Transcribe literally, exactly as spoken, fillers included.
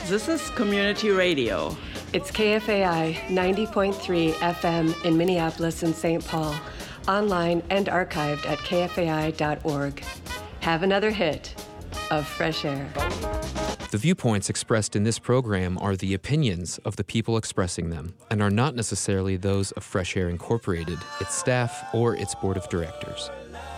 This is Community Radio. It's K F A I ninety point three F M in Minneapolis and Saint Paul, online and archived at K F A I dot org. Have another hit of fresh air. The viewpoints expressed in this program are the opinions of the people expressing them and are not necessarily those of Fresh Air Incorporated, its staff, or its board of directors.